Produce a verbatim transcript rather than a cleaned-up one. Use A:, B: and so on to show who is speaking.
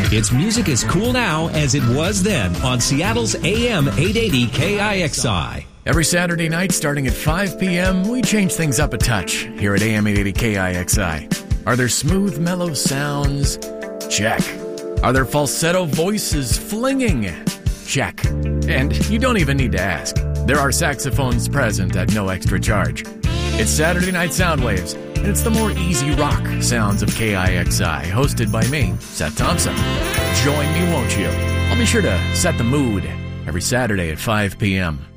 A: It's music as cool now as it was then on Seattle's A M eight eighty K I X I.
B: Every Saturday night starting at five p.m., we change things up a touch here at A M eight eighty K I X I. Are there smooth, mellow sounds? Check. Are there falsetto voices flinging? Check. And you don't even need to ask. There are saxophones present at no extra charge. It's Saturday Night Soundwaves, and it's the more easy rock sounds of K I X I, hosted by me, Seth Thompson. Join me, won't you? I'll be sure to set the mood every Saturday at five p.m.